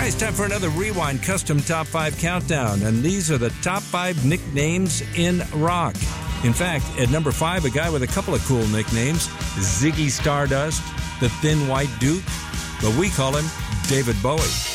Hi, it's time for another Rewind Custom Top 5 Countdown, and these are the top 5 nicknames in rock. In fact, at number 5, a guy with a couple of cool nicknames, Ziggy Stardust, the Thin White Duke, but we call him David Bowie.